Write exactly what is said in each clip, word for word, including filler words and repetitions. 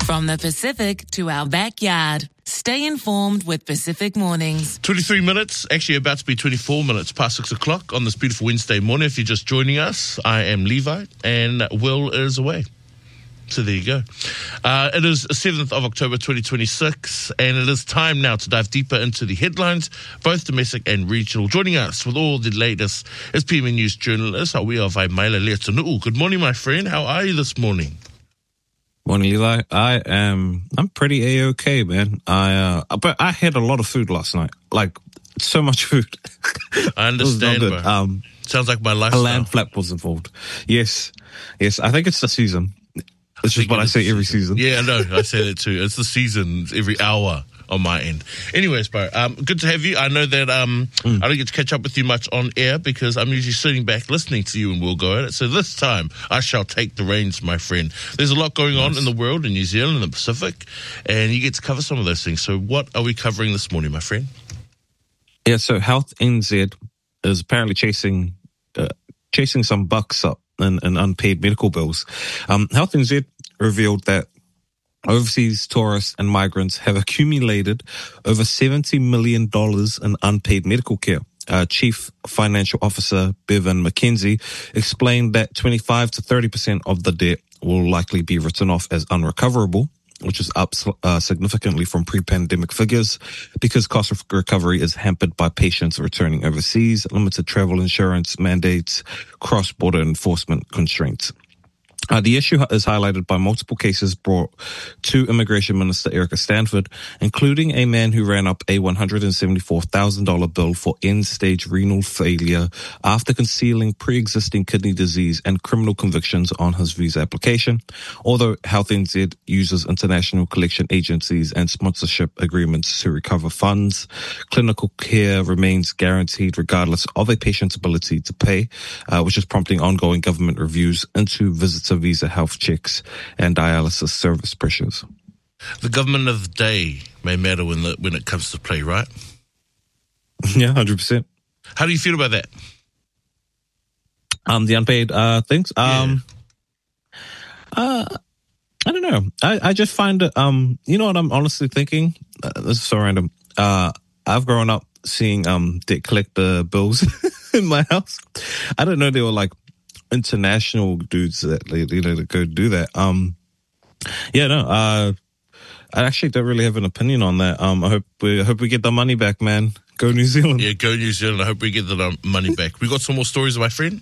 From the Pacific to our backyard. Stay informed with Pacific Mornings. twenty-three minutes, actually about to be twenty-four minutes past six o'clock on this beautiful Wednesday morning. If you're just joining us, I am Levi and Will is away. So there you go. Uh, it is seventh of October twenty twenty-six, and it is time now to dive deeper into the headlines, both domestic and regional. Joining us with all the latest is P M A News journalist Awea Vaimaila Leotanuu. Good morning, my friend. How are you this morning? Morning, Eli. I am. I'm pretty a-okay, man. I uh, but I had a lot of food last night. Like so much food. I understand, bro. Um, Sounds like my lifestyle. A lamb flap was involved. Yes, yes. I think it's the season. It's just what I say every season. Yeah, I know. I say that too. It's the season every hour on my end. Anyways, bro, um, good to have you. I know that um, mm. I don't get to catch up with you much on air because I'm usually sitting back listening to you and we'll go at it. So this time, I shall take the reins, my friend. There's a lot going on nice. in the world, in New Zealand, in the Pacific, and you get to cover some of those things. So what are we covering this morning, my friend? Yeah, so Health N Z is apparently chasing uh, chasing some bucks up in, in unpaid medical bills. Um, Health N Z revealed that overseas tourists and migrants have accumulated over seventy million dollars in unpaid medical care. Uh, Chief Financial Officer Bevan McKenzie explained that twenty-five to thirty percent of the debt will likely be written off as unrecoverable, which is up uh, significantly from pre-pandemic figures because cost of recovery is hampered by patients returning overseas, limited travel insurance mandates, cross-border enforcement constraints. Uh, the issue is highlighted by multiple cases brought to Immigration Minister Erica Stanford, including a man who ran up a one hundred seventy-four thousand dollars bill for end-stage renal failure after concealing pre-existing kidney disease and criminal convictions on his visa application. Although Health N Z uses international collection agencies and sponsorship agreements to recover funds, clinical care remains guaranteed regardless of a patient's ability to pay, uh, which is prompting ongoing government reviews into visitor visa health checks and dialysis service pressures. The government of the day may matter when the, when it comes to play, right? Yeah, one hundred percent. How do you feel about that? Um, the unpaid uh, things? Um, yeah. uh, I don't know. I, I just find it, um, you know what I'm honestly thinking? Uh, this is so random. Uh, I've grown up seeing um, debt collector bills in my house. I didn't know they were like international dudes that you know that go do that. Um, yeah, no. Uh, I actually don't really have an opinion on that. Um, I hope we I hope we get the money back, man. Go New Zealand. Yeah, go New Zealand. I hope we get the money back. We got some more stories, my friend.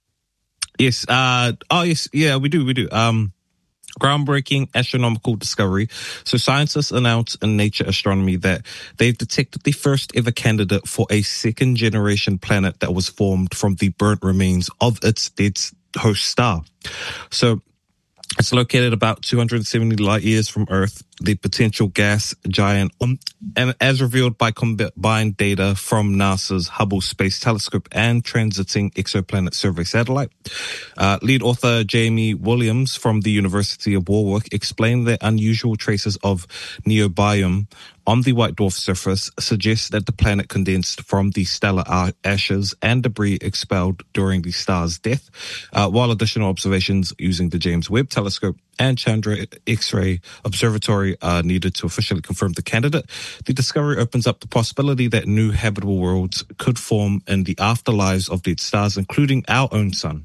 Yes. Uh. Oh, yes. Yeah, we do. We do. Um. Groundbreaking astronomical discovery. So scientists announced in Nature Astronomy that they've detected the first ever candidate for a second generation planet that was formed from the burnt remains of its dead host star. So it's located about two hundred seventy light years from Earth, the potential gas giant, um, and as revealed by combined data from NASA's Hubble Space Telescope and Transiting Exoplanet Survey Satellite. Uh, lead author Jamie Williams from the University of Warwick explained that unusual traces of neobium on the white dwarf surface suggests that the planet condensed from the stellar ashes and debris expelled during the star's death, uh, while additional observations using the James Webb Telescope and Chandra X-ray Observatory are needed to officially confirm the candidate. The discovery opens up the possibility that new habitable worlds could form in the afterlives of dead stars, including our own sun.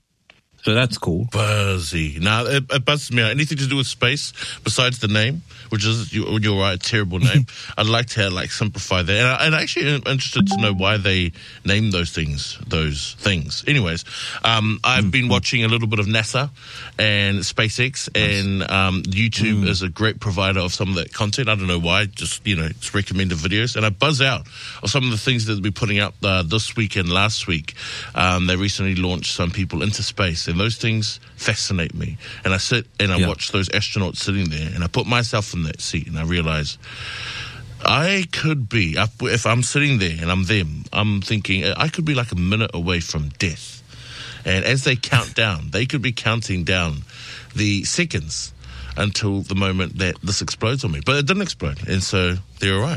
So that's cool. Buzzy. Now, it, it buzzes me out. Anything to do with space besides the name, which is, you, you're right, a terrible name. I'd like to like simplify that. And, I, and actually I'm interested to know why they name those things, those things. Anyways, um, I've mm. been watching a little bit of NASA and SpaceX, nice. and um, YouTube mm. is a great provider of some of that content. I don't know why, just, you know, it's recommended videos. And I buzz out of some of the things that they'll be putting up uh, this week and last week. Um, they recently launched some people into space. And those things fascinate me. And I sit and I yeah. watch those astronauts sitting there, and I put myself in that seat, and I realize I could be, if I'm sitting there and I'm them, I'm thinking I could be like a minute away from death. And as they count down, they could be counting down the seconds until the moment that this explodes on me. But it didn't explode, and so they're all right.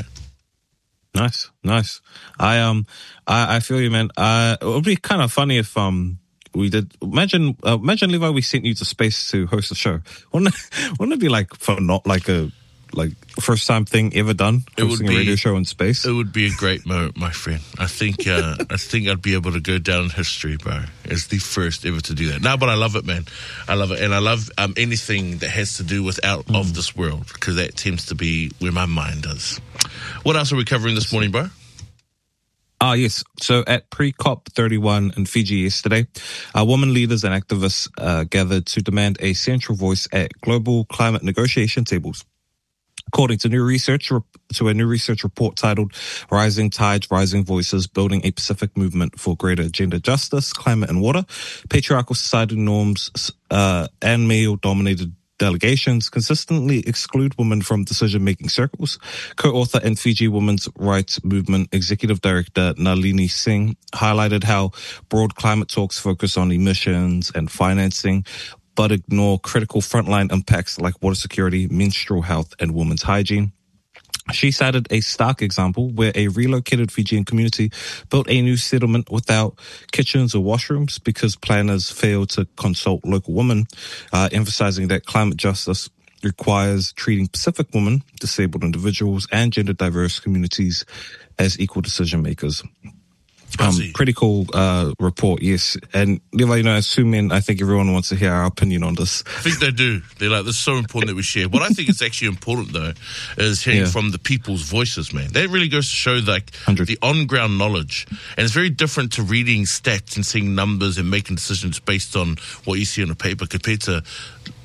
Nice, nice. I um, I, I feel you, man. Uh, it would be kind of funny if um. we did. Imagine, uh, imagine, Levi, we sent you to space to host a show. Wouldn't it, wouldn't it be like for not like a like first time thing ever done, It would hosting be- a radio show in space? It would be a great moment, my friend. I think uh, I think I'd be able to go down in history, bro, as the first ever to do that. No, but I love it, man. I love it, and I love um, anything that has to do with out Mm. of this world, because that tends to be where my mind is. What else are we covering this morning, bro? Ah, yes. So at pre-COP thirty-one in Fiji yesterday, uh, women leaders and activists uh, gathered to demand a central voice at global climate negotiation tables. According to new research, to a new research report titled "Rising Tides, Rising Voices: Building a Pacific Movement for Greater Gender Justice, Climate and Water," patriarchal society norms uh, and male-dominated delegations consistently exclude women from decision-making circles. Co-author and Fiji Women's Rights Movement Executive Director Nalini Singh highlighted how broad climate talks focus on emissions and financing, but ignore critical frontline impacts like water security, menstrual health, and women's hygiene. She cited a stark example where a relocated Fijian community built a new settlement without kitchens or washrooms because planners failed to consult local women, uh, emphasizing that climate justice requires treating Pacific women, disabled individuals, and gender diverse communities as equal decision makers. Um, see. pretty cool uh, report, yes. And Levi, you know, assuming I think everyone wants to hear our opinion on this. I think they do. They're like, this is so important that we share. What I think is actually important, though, is hearing Yeah. from the people's voices, man. That really goes to show, like, one hundred the on-ground knowledge. And it's very different to reading stats and seeing numbers and making decisions based on what you see on the paper compared to